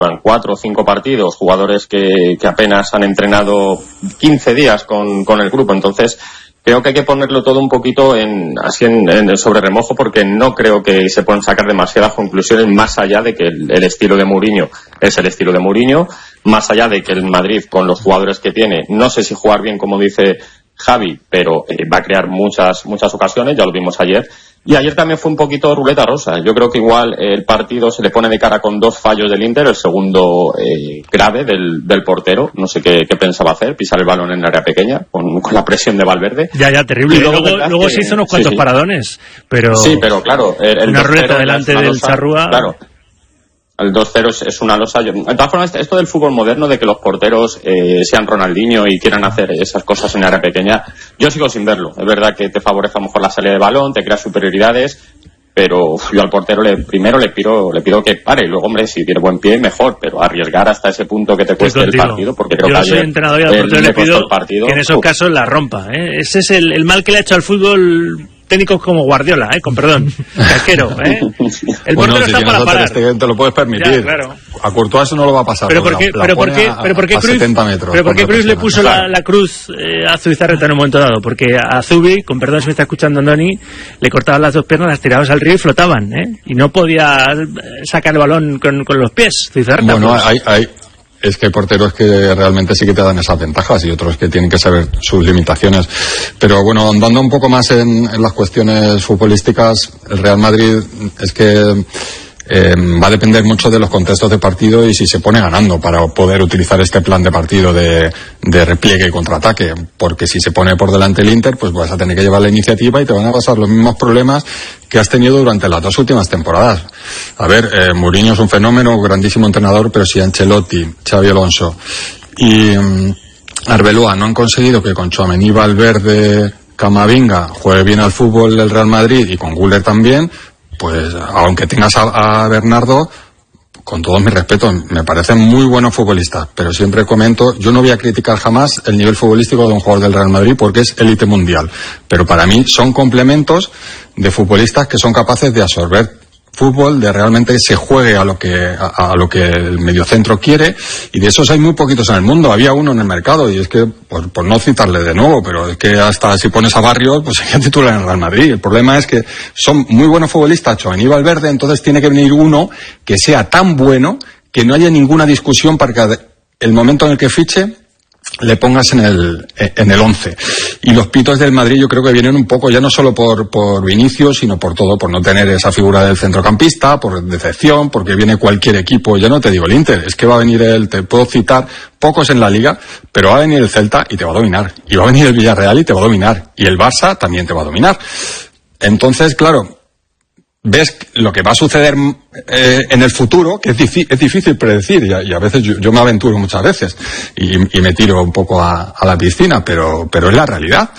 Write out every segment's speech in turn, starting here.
4 o 5 partidos, jugadores que apenas han entrenado 15 días con el grupo. Entonces creo que hay que ponerlo todo un poquito sobre remojo, porque no creo que se puedan sacar demasiadas conclusiones más allá de que el estilo de Mourinho es el estilo de Mourinho, más allá de que el Madrid, con los jugadores que tiene, no sé si jugar bien como dice Javi, pero va a crear muchas ocasiones, ya lo vimos ayer. Y ayer también fue un poquito ruleta rusa. Yo creo que igual el partido se le pone de cara con 2 fallos del Inter, el segundo grave del portero. No sé qué pensaba hacer, pisar el balón en el área pequeña con la presión de Valverde. Ya, terrible. Y luego se hizo unos cuantos paradones. Pero sí, pero claro, una ruleta delante del Charrúa. Claro. El 2-0 es una losa. De todas formas, esto del fútbol moderno, de que los porteros sean Ronaldinho y quieran hacer esas cosas en área pequeña, yo sigo sin verlo. Es verdad que te favorece a lo mejor la salida de balón, te crea superioridades, pero yo al portero primero le pido que pare. Y luego, hombre, si tiene buen pie, mejor, pero arriesgar hasta ese punto que te cueste el partido, porque creo yo que soy entrenador y al portero le pido que en esos casos la rompa. Ese es el mal que le ha hecho al fútbol técnicos como Guardiola, con perdón, casquero, El portero está para parar. Te lo puedes permitir. Ya, claro. A Courtois eso no lo va a pasar. Pero ¿por qué Cruyff le puso la cruz a Zubizarreta en un momento dado? Porque a Zubi, con perdón si me está escuchando Andoni, le cortaban las 2 piernas, las tirabas al río y flotaban, y no podía sacar el balón con los pies. Zubizarreta. Bueno, es que hay porteros que realmente sí que te dan esas ventajas y otros que tienen que saber sus limitaciones. Pero bueno, andando un poco más en las cuestiones futbolísticas, el Real Madrid es que va a depender mucho de los contextos de partido y si se pone ganando para poder utilizar este plan de partido de repliegue y contraataque, porque si se pone por delante el Inter, pues vas a tener que llevar la iniciativa y te van a pasar los mismos problemas que has tenido durante las 2 últimas temporadas. A ver, Mourinho es un fenómeno, grandísimo entrenador, pero si Ancelotti, Xabi Alonso y Arbeloa no han conseguido que con Tchouaméni, Valverde, Camavinga juegue bien al fútbol del Real Madrid y con Güler también, pues aunque tengas a Bernardo, con todos mis respetos, me parecen muy buenos futbolistas, pero siempre comento, yo no voy a criticar jamás el nivel futbolístico de un jugador del Real Madrid porque es élite mundial, pero para mí son complementos de futbolistas que son capaces de absorber fútbol, de realmente se juegue a lo que el mediocentro quiere, y de esos hay muy poquitos en el mundo. Había uno en el mercado y es que, por no citarle de nuevo, pero es que hasta si pones a Barrios, pues sería titular en el Real Madrid. El problema es que son muy buenos futbolistas, Tchouaméni y Valverde, entonces tiene que venir uno que sea tan bueno que no haya ninguna discusión para que el momento en el que fiche le pongas en el 11. Y los pitos del Madrid yo creo que vienen un poco ya no solo por Vinicius, sino por todo, por no tener esa figura del centrocampista, por decepción, porque viene cualquier equipo, ya no te digo el Inter, es que va a venir te puedo citar pocos en la liga, pero va a venir el Celta y te va a dominar, y va a venir el Villarreal y te va a dominar, y el Barça también te va a dominar. Entonces, claro, ves lo que va a suceder en el futuro, que es difícil predecir, y a veces yo me aventuro muchas veces y me tiro un poco a la piscina, pero es la realidad.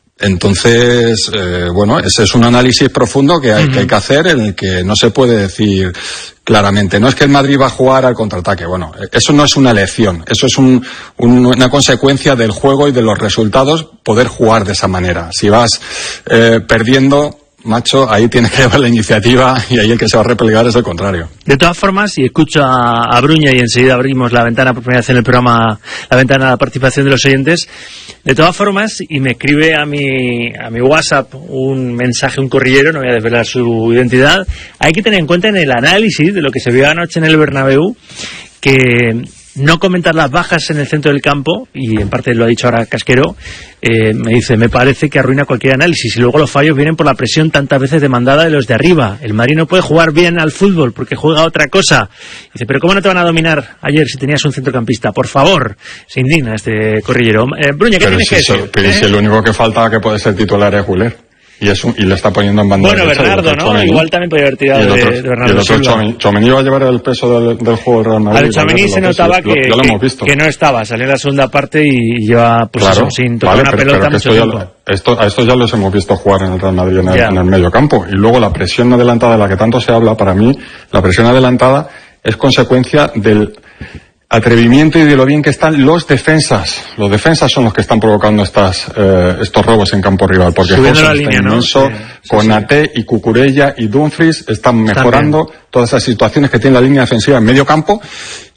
Entonces, bueno, ese es un análisis profundo que hay que hacer, en el que no se puede decir claramente, no es que el Madrid va a jugar al contraataque. Bueno, eso no es una elección, eso es una consecuencia del juego y de los resultados, poder jugar de esa manera. Si vas perdiendo, macho, ahí tienes que llevar la iniciativa, y ahí el que se va a replegar es el contrario. De todas formas, y escucho a Bruña y enseguida abrimos la ventana por primera vez en el programa, la ventana de la participación de los oyentes. De todas formas, y me escribe a mi WhatsApp un mensaje, un corrillero, no voy a desvelar su identidad, hay que tener en cuenta en el análisis de lo que se vio anoche en el Bernabéu, que no comentar las bajas en el centro del campo, y en parte lo ha dicho ahora Casquero, me dice, me parece que arruina cualquier análisis, y luego los fallos vienen por la presión tantas veces demandada de los de arriba. El Madrid no puede jugar bien al fútbol porque juega otra cosa. Dice, pero ¿cómo no te van a dominar ayer si tenías un centrocampista? Por favor, se indigna este corrillero. Bruña, ¿qué tienes que decir? Pero si el único que falta que puede ser titular es Güler. Y le está poniendo en bandera. Bueno, Bernardo, ¿no? Tchouaméni. Igual también podría haber tirado de Bernardo. Y el otro Tchouaméni va a llevar el peso del juego del Real Madrid. Al Tchouaméni se notaba que no estaba, salió en la segunda parte y lleva, pues claro, eso, sin tocar una pelota mucho tiempo. A estos ya los hemos visto jugar en el Real Madrid en el medio campo. Y luego la presión adelantada de la que tanto se habla, para mí, la presión adelantada es consecuencia del atrevimiento y de lo bien que están los defensas. Los defensas son los que están provocando estos robos en campo rival, porque subiendo Hodgson la línea, está inmenso, Konaté y Cucurella y Dumfries están mejorando todas esas situaciones que tiene la línea defensiva en medio campo.